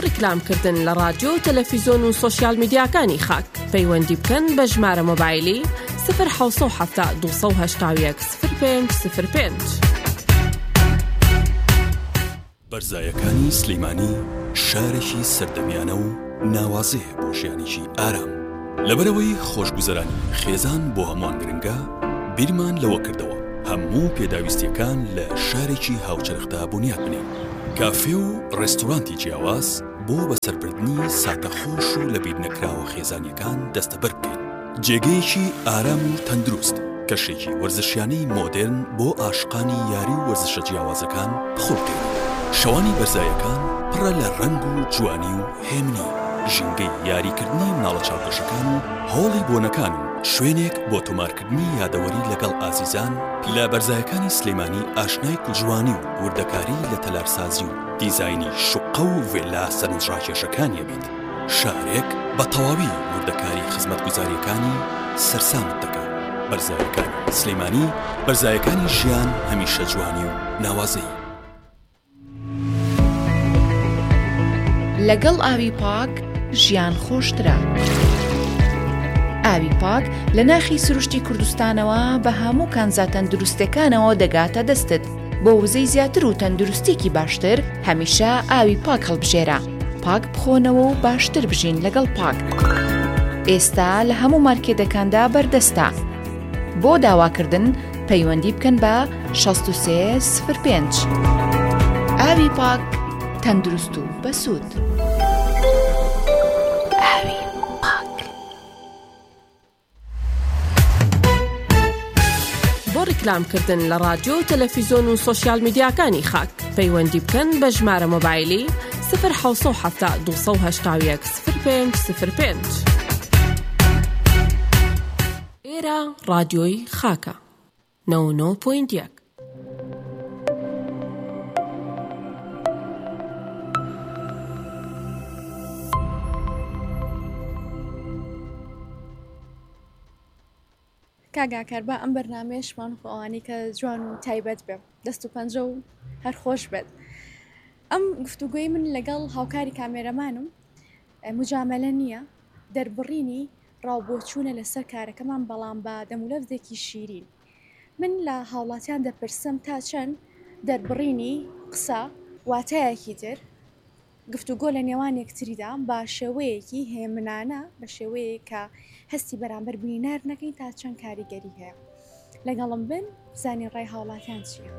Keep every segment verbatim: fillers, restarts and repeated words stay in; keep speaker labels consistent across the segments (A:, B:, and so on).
A: ڕیکلامکردن لە رادیۆ و تەلەڤیزۆن و سۆشیال میدیاکانی خاک پەیوەندی بکەن بە ژمارە مۆبایلی صفر حوت هەفتا دوو هەشتا یەک صفر پێنج صفر پێنج.
B: بەرزایەکانی سلەیمانی شارێکی سەردەمیانە و ناوازەیە بۆ ژیانێکی ئارام. لەبەرەوەی خۆشگوزەرانی خێزان بۆ هەمووان گرنگە، بیرمان لەوە کردەوە هەموو پێداویستیەکان لە شارێکی هاوچەرخدا بنیاد بنێن. کافێ و ڕێستۆرانتی جیاواز بۆ بەسەربردنی ساتەخۆش و لە بیر نەکراوە خێزانیەکان دەستەبەر بکەین. جێگەیەکی ئارام و تەندروست، کەشێکی وەرزشیانەی مۆدێرن بۆ عاشقانی یاری و وەرزشە جیاوازەکان بخۆ بکەین. شەوانی بەرزایەکان پڕە لە ڕەنگ و جوانی و هێمنی، ژینگەی یاریکردنی مناڵە چاوپۆشەکان و هۆڵی بۆنەکان و شوێنێک بۆ تۆمارکردنی یادەوەری لەگەڵ ئازیزان. لە بەرزایەکانی سلەیمانی ئاشنای کوژوانی و وردەکاری لە تەلارسازی و دیزاینی شوقە و ڤێلا سەرنجڕاکێشەکانیە بیت. شارێک بە تەواوی وردەکاری خزمەتگوزاریەکانی سەرسامت دەکات. بەرزایەکانی سلەیمانی، بەرزایەکانی ژیان هەمیشە جوانی و ناوازەیی.
C: لەگەڵ ئاوی پاک ژیان خۆشترە. ئاوی پاک لە ناخی سروشتی کوردستانەوە بە هەموو کانزا تەندروستەکانەوە دەگاتە دەستت. بۆ وزەی زیاتر و تەندروستێکی باشتر هەمیشە ئاوی پاک هەڵبژێرە. پاک بخۆنەوە و باشتر بژین لەگەڵ پاک. ئێستا لە هەموو مارکێتەکاندا بەردەستە. بۆ داواکردن پەیوەندی بکەن بە شەست و سێ صفر پێنج. ئاوی پاک، تەندروست و بەسوود. ئاوی پاک.
A: بۆ ڕیکلامکردن لە رادیۆ و تەلەڤیزۆن و سۆشیال میدیاکانی خاک پەیوەندی بکەن بە ژمارە مۆبایلی صفر حوت هەفتا دوو هەشتا یەک صفر پێنج صفر پێنج. ئێرە رادیۆی خاکە نەوە و نۆ پۆینت یەک.
D: کاگاکار بە ئەم بەرنامەیەشمان خۆوانی کە جوان و تایبەت بێ، دەست و پەنجە و هەر خۆش بێت. ئەم گفتوگوی من لەگەڵ هاوکاری کامێرەمانم مجاملە نییە، دەربڕینی ڕاوبۆچوونە لەسەر کارەکەمان، بەڵام بە دەمولەفزێکی شیرین. من لە هاوڵاتیان دەپرسم تا چەند دەربڕینی قسە واتایەکی تر گفتوگۆ لە نێوان یەکتریدا بە شێوەیەکی هێمنانە، بە شێوەیە کە هەستی بەرامبەر بوونینار نەکەین تا چەند کاریگەری هەیە. لەگەڵم بن بزانین ڕای هاوڵاتیان چییە.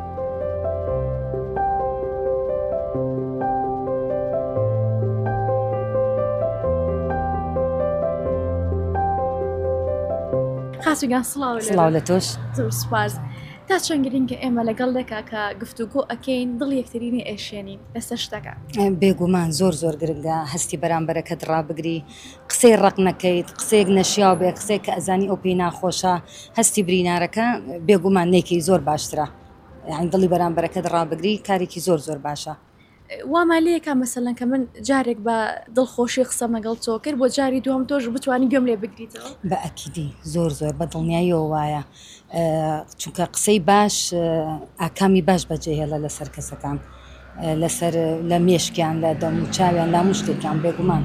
D: خاسوگان سڵاو
E: سڵاو لە تۆش.
D: زۆر سوپاس. تا چەند گرنگە ئێمە لەگەڵ دەکا کە گفتوگۆ ئەکەین دڵ یەکترینی ئێشێنین لەسەر شتەکە.
E: بێگومان زۆر زۆر گرنگە هەستی بەرامبەرەکەت ڕابگری، قسەی ڕق نەکەیت، قسەیەک نەشیاو بێ، قسەیەک کە ئەزانی ئەو پێی ناخۆشە، هەستی برینارەکە بێگومان نێکی زۆر باشترە. یعنی دڵی بەرامبەرەکەت ڕابگری کارێکی زۆر زۆر باشە.
D: وامە لەیەکە مەسەلەن کە من جارێک بە دڵخۆشی قسەم لەگەڵ تۆ کرد، بۆ جاری دووەم تۆش بتوانی گوێم لێ بگریتەوە.
E: بە ئەکیدی زۆر زۆر بە دڵنیاییەوە وایە، چونکە قسەی باش ئاکامی باش بەجێهێڵە لەسەر کەسەکان، لەسەر لە مێشکیان، لە دەم و چاویان، لا مشتێکیان بێگومان.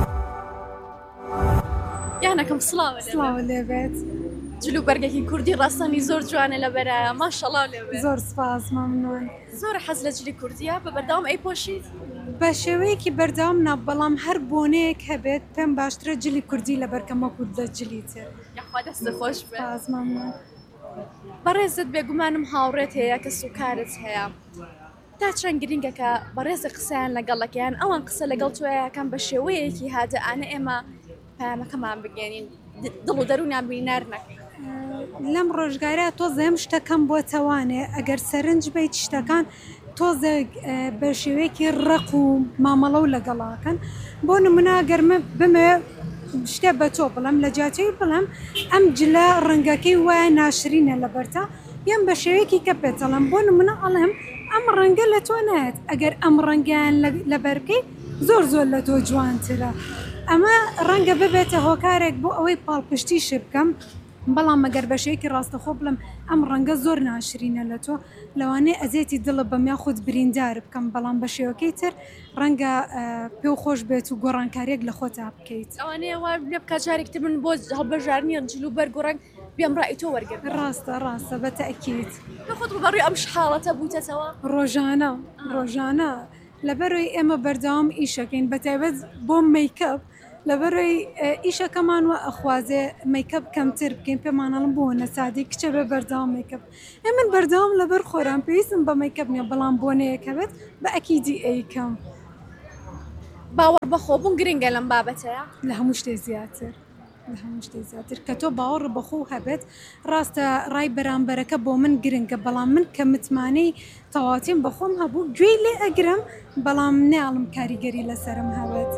D: یانەکەم سڵاوە
F: سڵاو لێبێت.
D: جلو بەرگێکی کوردی ڕاستانی زۆر جوانە لە بەرایە، ماشەڵڵا لێبێت.
F: زۆر سپاس، مەمنون.
D: زۆر حەز لە جلی کوردیە، بە بەردەوام ئەی پۆشیت؟
F: بە شێوەیەکی بەردەوام نا، بەڵام هەر بۆنەیەک هەبێت پێم باشترە جلی کوردی لە بەرکەمە کورد لە جلی تر.
D: یاخوا دەستە خۆش بێت.
F: سپاس، مەمنون.
D: بەڕێزت بێگومانم هاوڕێت هەیە کە سوکارت هەیە. تا چەند گرنگە کە بەڕێزە قسەیان لەگەڵەکەیان ئەوان قسە لەگەڵ تۆیەکەم بە شێوەیەکی هادەئانە ئێمە پەیامەکەمان بگەێنین، دڵ و دەروونیان بینار نەکەین.
F: لەم ڕۆژگارە تۆزە ئەم شتەکەم بۆ تەوانێ ئەگەر سەرنج بیت شتەکان تۆزە بە شێوەیەکی ڕق و مامەڵە و لەگەڵاکەن. بۆ نمونە گەرمە بمێ شتێ بە تۆ بڵم لە جاتەی بڵم ئەم جلە ڕەنگەکەی وایە ناشرینە لە بەرتا، یان بە شێوەیەکی کە پێتەڵم بۆ نمونە ئەڵێم ئەم ڕەنگە لە تۆ نایەت، ئەگەر ئەم ڕەنگیان لە بەرکەی زۆر زۆر لە تۆ جوانترە. ئەمە ڕەنگە ببێتە هۆکارێک بۆ ئەوەی پاڵپشتیش بکەم بەڵام مەگەر بەشەیەکی ڕاستەخۆ بڵم ئەم ڕەنگە زۆر ناشرینە لە تۆ لەوانەیە ئەزێتی دڵە بەمیا خۆت بریندار بکەم بەڵام بە شێوەکەی تر ڕەنگە پێ و خۆش بێت و گۆڕانکاریەک لە خۆتا بکەیت
D: ئەوانەیە وا لێ بکات جارێکتر من بۆ هەڵبەژارنیە جلو بەر گۆڕنگ بێم ڕای تۆ وەرگرت
F: ڕاستە ڕاستە بە تەئکید
D: خۆت ڕوبەڕووی ئەم حاڵەتە بوویتەوە
F: ڕۆژانە ڕۆژانە لەبەرەوەی ئێمە بەردەوام ئیشەکەین بەتایبەت بۆ میکەپ لەبەرەوەی ئیشەکەمان وە ئەخوازێ میکەپ کەمتر بکەین پێمانەڵم بۆ نەسادی کچە بێ بەردەوام میکەپ ئێ من بەردەوام لەبەر خۆران پێویستم بە میکەپ نییە بەڵام بۆنەیەکە بێت بە ئەکیدی ئەیکەم
D: باوەڕ بەخۆبوون گرنگە لەم بابەتەیە
F: لە هەموو شتێ زیاتر لە هەموو شتێ زیاتر کە تۆ باوەڕ بەخۆ هەبێت ڕاستە ڕای بەرامبەرەکە بۆ من گرنگە بەڵام من کە متمانەی تەواتیم بەخۆم هەبوو گوێی لێ ئەگرم بەڵام ناڵم کاریگەری لەسرم هەبێت.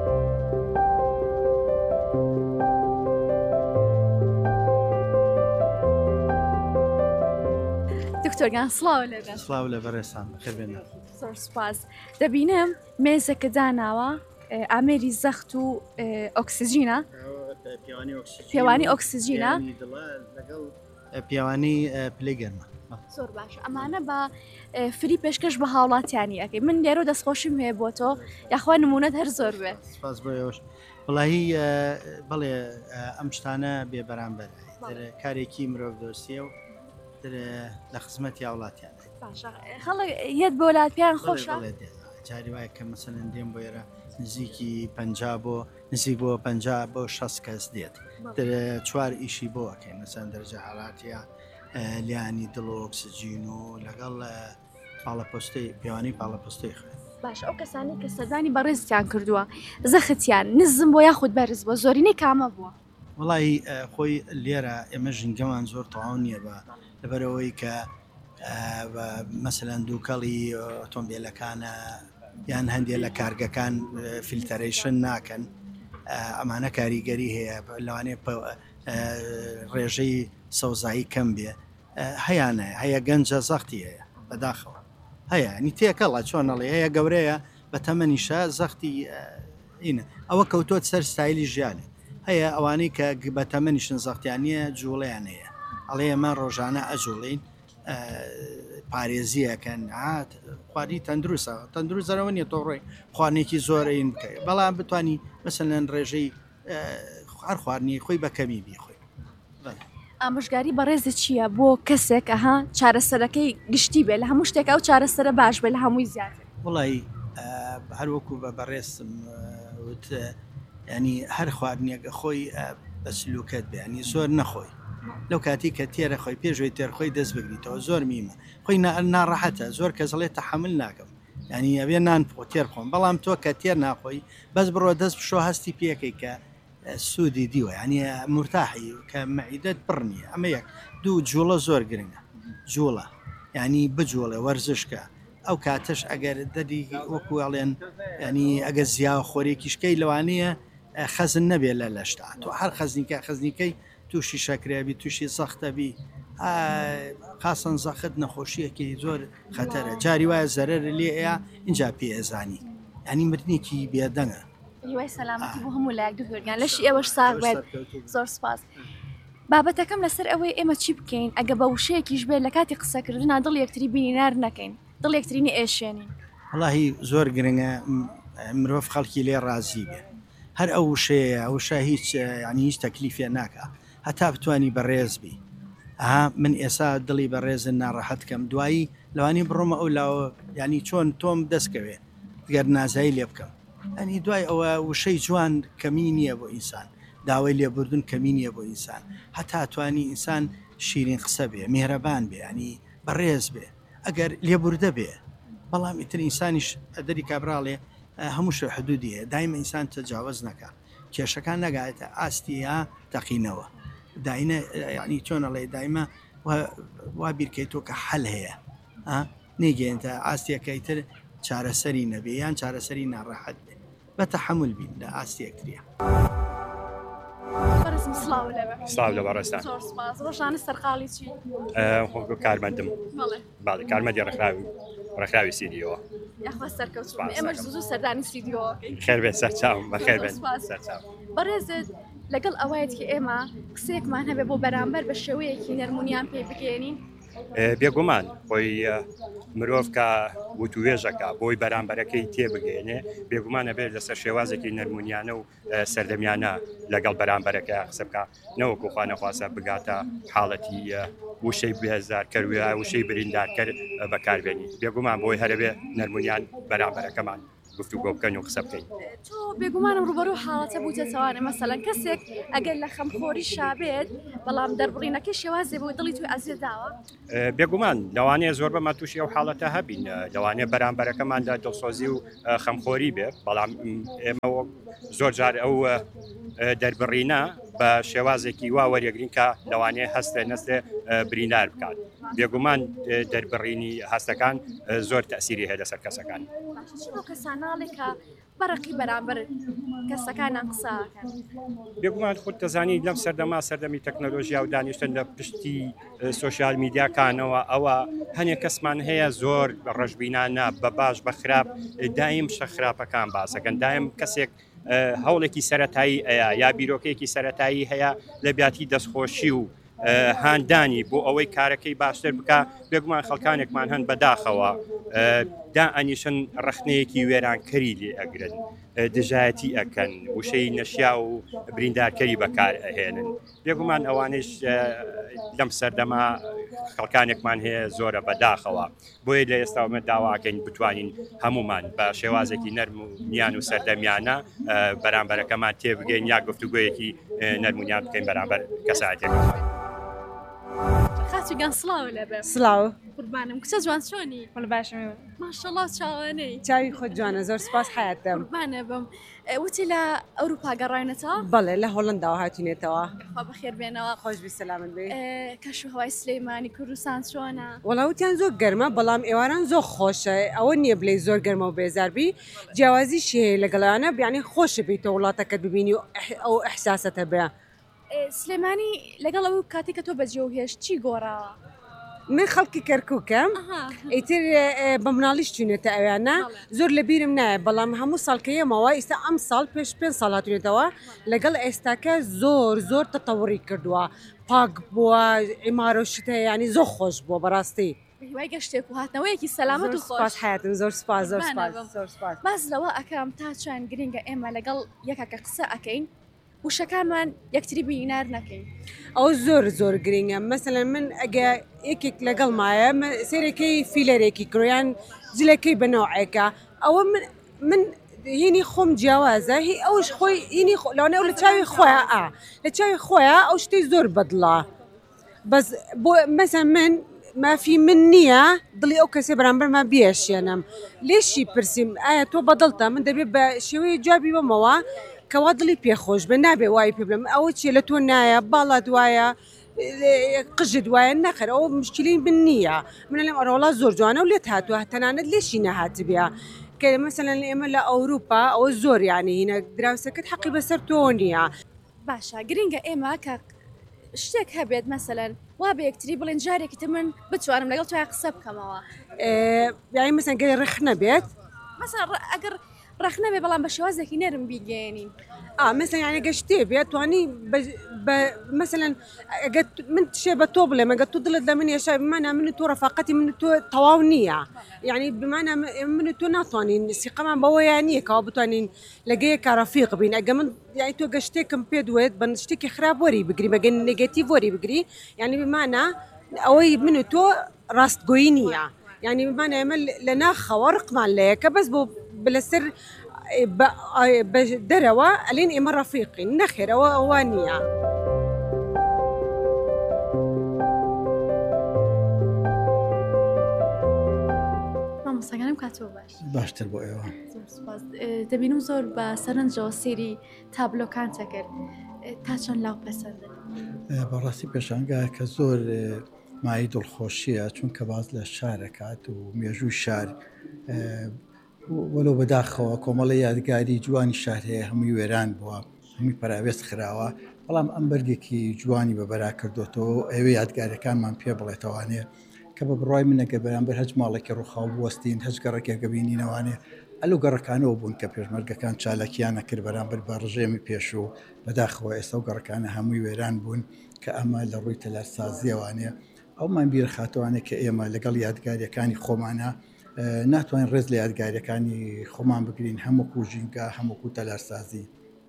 D: دکتۆرگان سڵاو لەبێت
G: سڵاو لە بەڕێستان بخێربێنە
D: زۆر سوپاس دەبینم مێزەکە داناوە ئامێری زەخت و ئۆکسسیژینە پێوانی ئۆکسسیژینە
G: لەگەڵ پیاوانی پلەی گەرمە
D: زۆر باش ئەمانە بە فری پێشکەش بە هاوڵاتیانی ئەەکەی من لێرە دەستخۆشیم هەیە بۆ تۆ یاخوا نمونەت هەر زۆر بێت
G: سپاس بۆەوەش وڵاهی بەڵێ ئەم شتانە بێ بەرامبەر کارێکی مرۆڤ دۆستیە و لە خزمەتی وڵاتیان
D: خەڵک یەت بۆ وڵاتیان خۆشە
G: جاری وایە کە مەسەلەن دێم بۆ ئێرە نزیکی پەنجا بۆ نزیک بۆ پەنجا بۆ شەست کەس دێت چوار ئیشی بۆ ئەەکەین مەسەن دەرجە حاڵاتیە لیانی دڵ و ئۆکسسیژین و لەگەڵ پاڵەپۆستەی پیاوانی پاڵەپۆستەی خوێن
D: باش ئەو کەسانی کە سەردانی بەڕێزیان کردووە زەختیان نزم بۆ یاخود بەرز بۆ زۆرینەی کامە بووە
G: وڵی خۆی لێرە ئێمە ژنگەمان زۆر تەواو نییە بە لەبەرەوەی کە مەسەلەن دووکەڵی ئۆتۆمبیلەکانە یان هەندێک لە کارگەکان فیلتەرەیشن ناکەن ئەمانە کاریگەری هەیە لەوانێ ڕێژەی سەوزایی کەم بێ هەیانە هەیە گەنجە زەختی هەیە بەداخەوە هەیە نی تێکەڵە چۆنەڵی هەیە گەورەیە بە تەمەنیشە زەختی ئینە ئەوە کەوتۆت سەر ستایلی ژیانێ هەیە ئەوانەی کە بە تەمەنیشن زەختیانە جوڵیان هەیە ئەڵێ ئەمە ڕۆژانە ئەجوڵین پارێزیەکەن خواردی تەندروستە تەندروست زەرەوە نیە تۆ ڕۆی خواردنێکی زۆرین بکەیت بەڵام بتانی مەسەلەن ڕێژەی هەر خواردنی خۆی بە کەمی بیخۆی
D: ئامۆژگاری بەڕێزت چییە بۆ کەسێک ئەها چارەسەرەکەی گشتی بێت لە هەموو شتێکە و چارەسەرە باش بێت لە هەمووی زیاتر
G: وڵی هەروەکو بە بەڕێستم وت ینی هەر خواردنیەکە خۆی بە سلوکەت بێ ینی زۆر نەخۆی لەو کاتی کە تێرە خۆی پێشوی تێرخۆی دەست بگریتەوە زۆر میمە خۆی ناڕەحەتە زۆر کەسڵێت تەحمل ناکەم ینی ئەوێ نان تێر خۆم بەڵام تۆ کە تێر ناخۆی بەس بڕۆ دەست بشۆ هەستی پێکەی کە سوودی دیوە ینی مرتاحی کە مەعیدەت بڕنیە ئەمە یەک دوو جوڵە زۆر گرنگە جوڵە ینی بجوڵێ وەرزشکە ئەو کاتەش ئەگەر دەدی وەکوواڵێن ینی ئەگە زیا خۆرێکیشکەی لەوانەیە خەزن نەبێت لە لەشتا تۆ هەر خەزنیکە خەزنیکەی تووشی شەکرێبی تووشی سەختەبی خاسن زەخت نەخۆشیەکی زۆر خەتەرە جاری وایە زەرەر لێ ئەیە اینجا پێێزانی ئەنی مردنێکی بێدەنگە
D: هیوای سەلامەتی بۆ هەموو لایەک دوهێرگان لەشی ئێوەش ساغ بێت زۆر سپاس بابەتەکەم لەسەر ئەوەی ئێمە چی بکەین ئەگە بە وشەیەکیش بێت لە کاتی قسەکردنا دڵ یەکتری بینینار نەکەین دڵ یەکترینی ئێشێنین
G: وڵاهی زۆر گرنگە مرۆڤ خەڵکی لێ ڕازی بێ هەر ئەو وشەیە ئەوشە هیچ ینی هیچ تەکلیفێ ناکە هەتا بتوانی بەڕێز بی ئەها من ئێستا دڵی بەڕێزن ناڕەحەتکەم دوایی لەوانی بڕۆمە ئەو لاوە ینی چۆن تۆم دەستکەوێ گەر نازایی لێ بکەم ئەنی دوای ئەوە وشەی جوان کەمی نییە بۆ ئینسان داوای لێبوردن کەمی نییە بۆ ئینسان هەتا توانی ئینسان شیرین قسە بێ میهرەبان بێ ینی بەڕێز بێ ئەگەر لێبوردە بێ بەڵام ئیتر ئینسانیش ئەدەری کابراڵێ هەموو شە حدودی هەیە دایمە ئینسان تەجاوز نەکە کێشەکان نەگایێتە ئاستی یا تەقینەوە داینە ینی چۆنەڵێ دایمە وا بیرکەیتۆ کە حەل هەیە نێگەێنتە ئاستیەکەیتر چارەسەری نەبێ یان چارەسەری ناڕەحەت بێ بە تەحمل بین لە ئاستی یەکتریە
H: سلااو لە بەڕێستان
D: ڕۆژانە سەرقاڵی چی
H: کارمەندم کارمەندی ڕێکخراوی ڕێکخراوی سیدیەوە
D: ئێمەش زوو سەردانی سیدیۆ
H: خێر بێت سەرچاوم بەخێر بێت
D: بەڕێزت لەگەڵ ئەوەیەکی ئێمە قسێکمان هەبێ بۆ بەرامبەر بە شێوەیەکی نەرمونیان پێ بگەێنین
H: بێگومان خۆی مرۆڤ کە وتوێژەکە بۆی بەرامبەرەکەی تێبگەێنێ بێگومانە بێت لەسەر شێوازێکی نەرمونیانە و سەردەمیانە لەگەڵ بەرامبەرەکە قسە بکە نەوەکو خوا نەخواسە بگاتە حاڵەتی وشەی بێزار کەروە وشەی بریندارکرد بەکاربێنی بێگومان بۆی هەرەبێ نەرمونیان بەرامبەرەکەمان گفتوگۆ بکەن و قسە بکەین
D: تۆ بێگومانم ڕوبەرۆ حاڵەتە بووتێتەوانێ مەسەلەن کەسێک ئەگەر لە خەمخۆری شابێت بەڵام دەربڕینەکەی شێوازێ بۆی دڵی توی ئەزیێ داوە
H: بێگومان لەوانەیە زۆر بەمە تووشی ئەو حاڵەتە هەبین لەوانەیە بەرامبەرەکەماندا دڵسۆزی و خەمخۆری بێ بەڵام ئێمە زۆر جار ئەو دەربڕینە بە شێوازێکی وا وەریەگرین کە لەوانەیە هەستێ نەستێ برینار بکات بێگومان دەربڕینی هەستەکان زۆر تەسیری هەیە لەسەر کەسەکان
D: کەساناڵێکە بەرەقی بەرامبەر کەسەکانان قساکەن
H: بێگومان خودت دەزانی لەم سەردەما سەردەمی تەکنۆلۆژیا و دانیشتن لە پشتی سۆشیال میدیاکانەوە ئەوە هەنێک کەسمان هەیە زۆر ڕەشبینانە بە باش بە خراپ دایم شە خراپەکان باسەکەن دایم کەسێک هەوڵێکی سەرەتایی ئەیە یا بیرۆکەیەکی سەرەتایی هەیە لە بیاتی دەستخۆشی و هاندانی بۆ ئەوەی کارەکەی باشتر بکە بێگومان خەڵکانێکمان هەن بەداخەوە دا ئەنیشن ڕخنەیەکی وێرانکەری لێ ئەگرن دژایەتی ئەکەن وشەی نەشیا و بریندارکەری بەکار ئەهێنن بێگومان ئەوانش لەم سەردەما خەڵکانێکمان هەیە زۆرە بەداخەوە بۆیە لە ئێستاومە داواکەین بتوانین هەمومان بە شێوازێکی نەرم و میان و سەردەمیانە بەرامبەرەکەمان تێبگەین یا گفتوگویەکی نەرمونیان بکەین بەرامبەر کەسایەتێکەوە
D: خاچگان سڵاو لەبێ
I: سڵاو
D: قوربانم کچە جوان چۆنی
I: وڵ باشم
D: ماشەڵڵا چاوانەی
I: چاوی خۆت جوانە زۆر سپاس حیاتم
D: قوربانە بم وتی لە ئەوروپا گەڕاینەتەوە
I: بەڵێ لە هۆڵنداوە هاتوونێتەوە
D: خوا بەخێر بێنەوە
I: خۆش بی سەلامت بێ
D: کەش و هەوای سلەیمانی کوردستان چۆنە
I: وەڵاوتیان زۆر گەرمە بەڵام ئێواران زۆر خۆشە ئەوە نییە بلێ زۆر گەرمە و بێزاربی جیاوازیشی هەیە لەگەڵیانە بیانی خۆشە بیتە وڵاتەکەت ببینی و ئەو ئەحساسەتە بێ
D: سلێمانی لەگەڵ ئەو کاتی کە تۆ بەجێ و هێش چی گۆڕاوە؟
I: من خەڵکی کەرکووکەم ئیتر بە مناڵیش چوونێتە ئەویانە زۆر لە بیرم نایە بەڵام هەموو ساڵکەیەمەوە ئێستا ئەم ساڵ پێش پێنج ساڵ هاتوونێتەوە لەگەڵ ئێستاکە زۆر زۆر تەتەوڕی کردووە پاک بووە ئیمارە شتە ینی زۆر خۆش بووە بەڕاستی
D: وای گەشتێک و هاتنەوەیەکی سەلامەت و خۆش
I: حیاتم زۆر سپاس زۆر سپاس زۆر سپاس
D: باز لەوە ئەکەم تا چەند گرنگە ئێمە لەگەڵ یەکەکە قسە ئەەکەین وشەکانمان یەکتری بینار نەکەین
I: ئەو زۆر زۆر گرنگە مەسەلەن من ئەگە یەکێک لەگەڵ مایە سێرەکەی فیلەرێکی کڕۆیان جلەکەی بەنەوعێکە ئەوە من من هینی خۆم جیاوازە هی ئەوش خۆی هینی لەوانە ئەو لە چاوی خۆیان ئا لە چاوی خۆیان ئەو شتەی زۆر بەدڵە بەس بۆ مەسەن من مافی من نییە دڵی ئەو کەسێ بەرامبەرمان بیێشێنم لێشی پرسییم ئایا تۆ بەدڵتە من دەبێت بە شێوەیە جوابی بەمەوە کەوا دڵی پێخۆش بە نابێ وای پێ بڵم ئەوە چیە لە تۆ نایە باڵا دوایە قژت وایە نەخەر ئەوە مشکلی من نییە منە لەم ئەرۆڵا زۆر جوانە و لێت هاتووە تەنانەت لێشی نەهات بێ کە مەسەلەن ئێمە لە ئەوروپا ئەوە زۆر یانی هینە دراوسەکەت حەقی بەسەر تۆ نییە
D: باشە گرنگە ئێمە کە شتێک هەبێت مەسەلەن وا بە یەکتری بڵێن جارێکی من بتوانم لەگەڵ توای قسە بکەمەوە
I: یانی مەسەن گەری ڕخ نەبێت
D: مەسەن ئەگەر ڕخ نەبێ بەڵام بە شێوازێکی نەرم بیگەێنین
I: مثلا یعنی گەشتێ بێت توانی مثلا من شێ بە تۆ بڵێ مەگە تۆ دڵت لە من ێشا بمانە من تۆ ڕەفاقەتی من تۆ تەواو نییە یعنی بمانە من تۆ ناتوانین سیقەمان بەوەیان نییە کەەوە بتوانین لەگەیە کارەفیق بین ئەگە من یعنی تۆ گەشتێکم پێ دوێت بە شتێکی خراپ وەری بگری بەگەن نگەتیڤ وەری بگری یعنی بمانە ئەوەی من تۆ ڕاستگۆیی نییە یعنی بمانە ئێمە لە ناخەوە ڕقمان لەیەکە بەس بۆ بەلەسەر دەرەوە ئەلین ئێمە ڕەفیقین نەخێرەوە ئەوە نییە.
D: مامۆستاکانم کاتۆ باش
G: باشتر بۆ ئێوە
D: دەبینم زۆر بە سەرنجەوە سێری تابلۆکان تەکرد تا چۆن لاو پەسەندن
G: بەڕاستی پێشانگا کە زۆر مای دڵخۆشیە چونکە باز لە شارەکات و مێژووی شار وەلو بەداخەوە کۆمەڵی یادگاری جوانی شار هەیە هەمووی وێران بووە هەمووی پەراوێست خراوە بەڵام ئەم بەرگێکی جوانی بەبەرا کردوتەوە ئەوێ یادگارەکانمان پێ بڵێتەوانێ کە بە بڕای منەگە بەرامبەر هەج ماڵێکی ڕووخاو بوەستین هەج گەڕێکێکە بینینەوانێ ئەلو گەڕەکانەوە بوون کە پێشمەرگەکان چالاکیانە کرد بەرامبەر بە ڕژێمی پێش و بەداخەوە ئێستا و گەڕەکانە هەمووی وێران بوون کە ئەمە لە ڕووی تەلارسازیەوانەیە ئەومان بیر خاتوانە کە ئێمە لەگەڵ یادگاریەکانی خۆمانە ناتوانین ڕێز لە یادگاریەکانی خۆمان بگرین هەمووکو ژینگە هەمووکو تەلارسازی.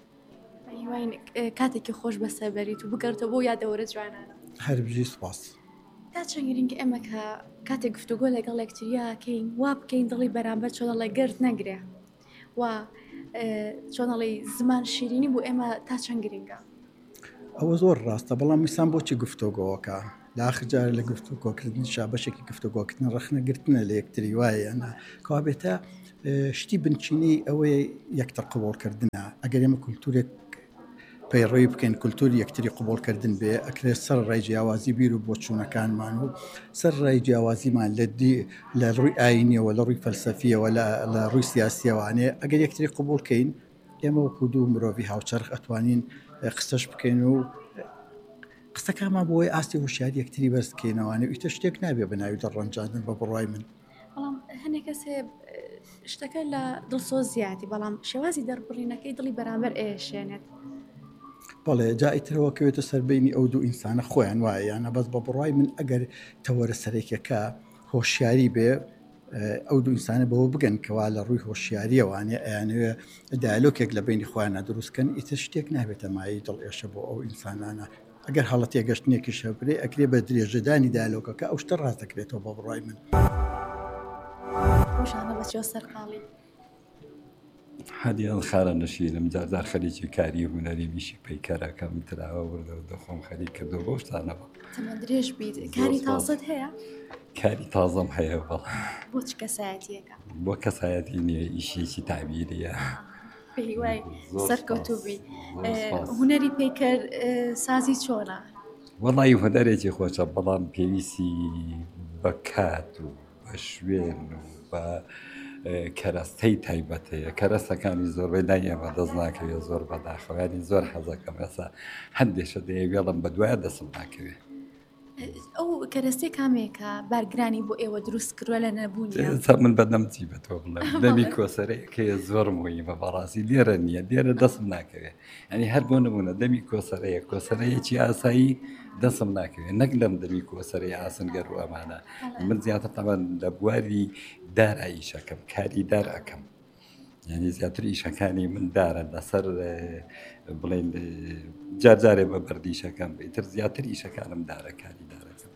D: کاتێکی خۆش بەسەر بەریت و بگەڕێتەوە بۆ یادەوەرە جوانانە.
G: هەربژی سوپاس.
D: تا چەند گرنگە ئێمە کە کاتێک گفتوگۆ لەگەڵ یەکتریاکەین وا بکەین دڵی بەرامبەر چۆنەڵێ گرد نەگرێ و چۆنەڵی زمان شیرینی بۆ ئێمە تا چەند گرنگە.
G: ئەوە زۆر ڕاستە بەڵام میسان بۆچی گفتوگۆوەکە لاخجار لە گفتوگۆکردنی شابەشێکی گفتوگۆکردن ڕخنەگرتنە لە یەکتری وایەنە کابێتە شتی بنچینی ئەوەی یەکتر قبولکردنە ئەگەر ئێمە کولتورێک پەیڕۆی بکەین کولتوری یەکتری قبولکردن بێ ئەکرێت سەر ڕای جیاوازی بیر و بۆچوونەکانمان و سەر ڕای جیاوازیمان لە ڕووی ئاینیەوە لە ڕووی فەلسەفیەوە لە ڕووی سیاسیەوانەیە ئەگەر یەکتری قبولکەین ئێمە وەکو دوو مرۆڤی هاوچەرخ ئەتوانین قسەش بکەین و قسەکانمان بۆی ئاستی هوشیاری یەکتری بەرزکەینەوانە ئیتە شتێک نابێ بە ناوی دەڕەنجاندن بە بڕای من.
D: بەڵام هەندێک کەسێ شتەکە لە دڵسۆز زیاتی بەڵام شێوازی دەربڕینەکەی دڵی بەرامبەر ئێشێنێت.
G: بەڵێ جائیترەوەکەوێتە سەربینی ئەو دوو ئینسانە خۆیان وایە یانە بەس بە بڕای من ئەگەر تەوەرە سەرێکەکە هۆشیاری بێ ئەو دوو ئینسانە بەوە بگەن کەوا لە ڕووی هۆشیاریەوانێ ئەیانوێ دایلۆکێک لە بینی خۆیانە دروستکەن ئیتر شتێک نابێتە مایی دڵ ئێشە بۆ ئەو ئینسانانە ئەگەر هەڵەت تێگەشتنێکی شەبرێ ئەکرێ بە درێژەدانی دایلۆکەکە ئەو شتە ڕاست دەکرێتەوە بە بڕای من.
D: ڕۆژانە بەچێ سەرقاڵی
J: هەدیان خارە نەشینم جارجار خەریکی کاری هوەری میشی پەیکارەکەم تراوە وردە دەخۆم خەری کردو بۆ شتانەوە.
D: تەمە درێژ بیت کاری تازت هەیە؟
J: کاری تازەم هەیە بەڵ.
D: بۆ چ کەسایەتیەکە؟
J: بۆ کەسایەتی نییە ئیشێکی تابیریە.
D: پێی وای سەرکەوتوبی هوەری پەیکەر سازی چۆنە؟
J: وەڵی هوەرێکی خۆشە بەڵام پێویستی بە کات و بە شوێن و بە کەرەستەی تایبەتەیە کەرەستەکانی زۆربەی لای ئێمە دەست ناکەوێت زۆر بەداخەوانی زۆر حەزەکەم ێستا هەندێشە دەیەوێڵم بە دوایە دەسم ناکەوێت.
D: ئەو کەرەستی کامێکە بارگرانی بۆ ئێوە دروست کردووە لە نەبوونی
J: من بەدەمچی بە تۆ بڵێ دەمی کۆسەرەیەکەیە زۆر مهمە بەڕاستی لێرە نییە لێرە دەسم ناکەوێت ئەنی هەر بۆ نمونە دەمی کۆسەرەیە کۆسەرەیەکی ئاسایی دەسم ناکەوێت نەک لەم دەمی کۆسەرەی ئاسنگەر و ئەمانە من زیاتر تەمەن لە بواری دارە ئیشەکەم کاری دار ئەەکەم یعنی زیاتر ئیشەکانی من دارە لەسەر بڵێن جارجارێ بە بەردیشەکەم ئیتر زیاتر ئیشەکانم دارە کاری دارەکەم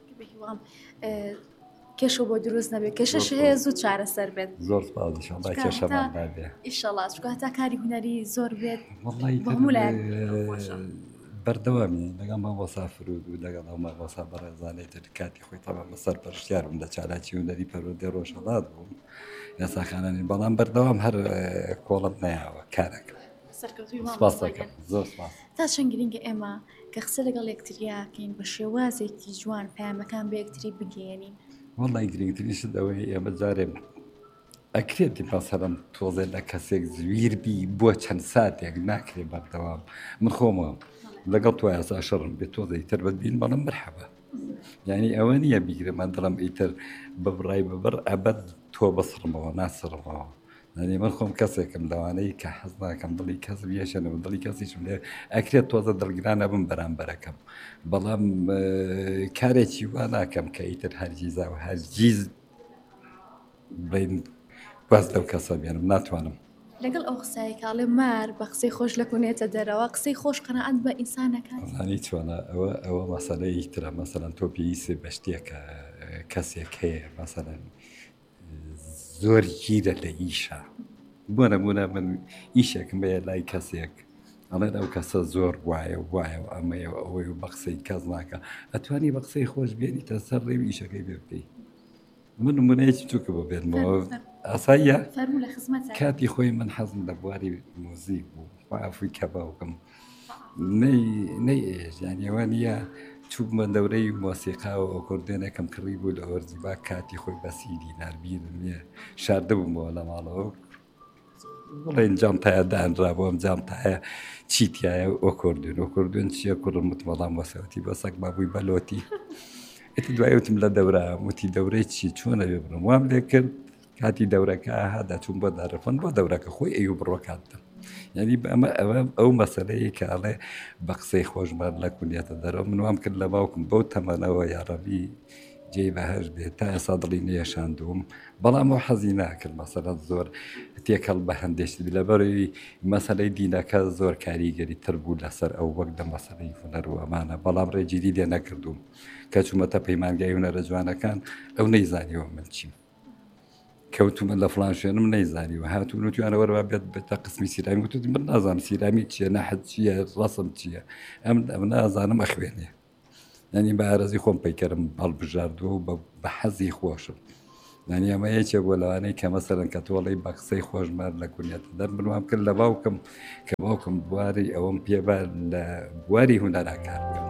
D: کێشە بۆ دروست نەبێت کێشەش هەیە زوو چارەسەر بێت
J: زۆر سپاسیشەڵڵا کێشەمان نابێ
D: ئیشەڵڵا چکە هەتا کاری هونەری زۆر بێت
J: بەردەوامی لەگەڵ مامۆستا فرود و لەگەڵ ئەو مامۆستا بەڕێزانەی تر کاتی خۆی تەمام بەسەر پەرشتیارم لە چالاکی هونەری پەروەردەی ڕۆژهەڵات بووم یاساخانانی بەڵام بەردەوام هەر کۆڵم نایاوە کارەکە زۆر
D: تا چەند گرنگە ئێمە کە قسە لەگەڵ یەکتریاکەین بە شێوازێکی جوان پەیامەکان بە یەکتری بگەێنین.
J: وەڵی گرنگترینشت ئەوەی ئێمە جارێ ئەکرێتی مەسەڵەن تۆزێ لە کەسێک زویربی بۆ چەند ساتێک ناکرێت بەردەوام من خۆمە لەگەڵ تۆ یاسا شەڕم بێت تۆزە ئیتر بەبین بەڵم مرحەبە یعنی ئەوە نییە بیگرێمان دڵم ئیتر بەبڕای بەبڕ ئەبەت تۆ بەسڕمەوە ناسڕمەوە یعنی من خۆم کەسێکم لەوانەیە کە حەز ناکەم دڵی کەس بێشێنەوە دڵی کەسیشم لێ ئەکرێت تۆزە دڵگرانە بم بەرامبەرەکەم بەڵام کارێکی وا ناکەم کە ئیتر هەرگیزا و هەرگیز بڵین باز لەو کەسە بێنم ناتوانم.
D: لەگەڵ ئەو قسایی کاڵێ مار بە قسەی خۆش لەکوونێتە دەرەوە قسەی خۆش قەنەعەت بە ئینسانەکان
J: زانی چۆنە ئەوە ئەوە مەسەلەی ترە مەسەلەن تۆ پێویستێ بە شتێکە کەسێک هەیە مەسەلەن زۆر گیرە لە ئیشە بۆ نەمونە من ئیشێکم بەیە لای کەسێک ئەڵێن ئەو کەسە زۆر وایە وایە و ئەمەیە و ئەوەی و بە قسەی کەس ناکە ئەتوانی بە قسەی خۆش بێنیتە سەر ڕێوی ئیشەکەی بێ بکەی من نمونەیەکی تووکە بۆ بێنمەوە ئاساییە کاتی خۆی من حەزم لە بواری مۆزیک بوو ئافوی کەباوکەم نەی ئێژیانیەوە نیە چوبمە دەورەی مۆسیقاوە ئۆکۆردێنێکم کڕی بوو لە وەرزی با کاتی خۆی بەسیری ناربیرم نیە شاردە بوومەوە لە ماڵەوە بڵێن جامتایە دانرابووم جامتایە چیتیایە ئۆکۆردێن ئۆکۆردێن چیە کوڕم متمەڵام وەسەوەتی بە سەگ بابووی بەلۆتی ئێتی دوایوتم لە دەورە وتی دەورەی چی چۆنە بێ بڕم وام لێ کرد کاتی دەورەکە هادا چوون بۆ دارەفەن بۆ دەورەکە خۆی ئەو بڕۆکاتم یعنی ئەمە ئەو مەسلەیە کە ئەڵێ بە قسەی خۆشمان لە کونیەتە دەرەوە من وام کرد لە باوکم بەو تەمەنەوە یاڕەبی جێی بەهەش بێت تا ئێستا دڵی نێشاندوم بەڵام ئەو حەزی ناکرد مەسەلەت زۆر تێکەڵ بە هەندێشت لەبەروی مەسەلەی دینەکە زۆر کاریگەری تر بوو لەسەر ئەو وەک لە مەسەلەی هونەر و ئەمانە بەڵام ڕێگیری لێ نەکردوم کە چوومەتە پەیمانگای هونەرە جوانەکان ئەو نەیزانیەوە من چیم کەوتومە لە فڵان شوێنم نەیزانیوە هاتوون و توانەوەرەوە بێت بێتە قسمی سیرامی وتوتی من نازانم سیرامی چییە نەحەد چییە ڕەسم چییە ئەم ئەم نازانم ئەخوێنێ نانی بە ئارەزی خۆم پەیکەرم هەڵبژاردووە و بە حەزی خۆشم نانی ئەمە یەکێک بۆ لەوانەیە کە مەسەرەن کە تۆڵی بە قسەی خۆشمان لە کونیەتە دەر بنوام کرد لە باوکم کە باوکم بواری ئەوەم پێبا لە بواری هونەرا کار بکەم